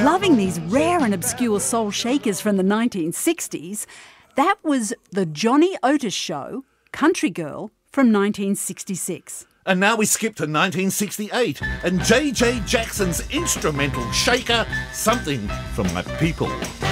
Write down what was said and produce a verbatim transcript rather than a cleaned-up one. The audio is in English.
Loving these rare and obscure soul shakers from the nineteen sixties, that was the Johnny Otis Show, Country Girl, from nineteen sixty-six. And now we skip to nineteen sixty-eight and J J Jackson's instrumental shaker, Something from My People.